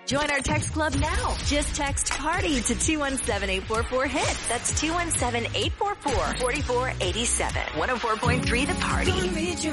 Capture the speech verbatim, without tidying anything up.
Join our text club now. Just text PARTY to two one seven, eight four four, HIT. That's two one seven, eight four four, four four eight seven. one oh four point three The Party.